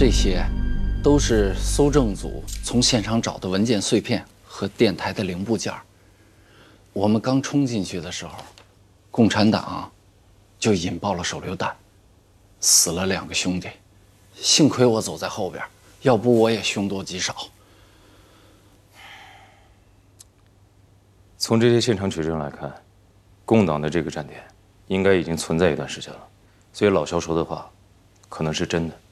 这些都是搜证组从现场找的文件碎片和电台的零部件。我们刚冲进去的时候，共产党就引爆了手榴弹，死了2个兄弟。幸亏我走在后边，要不我也凶多吉少。 从这些现场取证来看，共党的这个站点应该已经存在一段时间了，所以老肖说的话可能是真的。